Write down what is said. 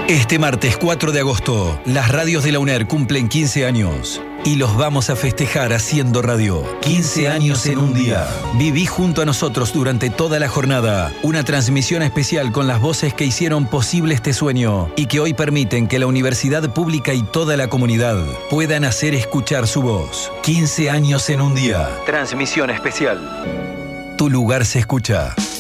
Este martes 4 de agosto, las radios de la UNER cumplen 15 años. Y los vamos a festejar haciendo radio. 15 años en un día. Viví junto a nosotros durante toda la jornada una transmisión especial con las voces que hicieron posible este sueño y que hoy permiten que la universidad pública y toda la comunidad puedan hacer escuchar su voz. 15 años en un día. Transmisión especial. Tu lugar se escucha.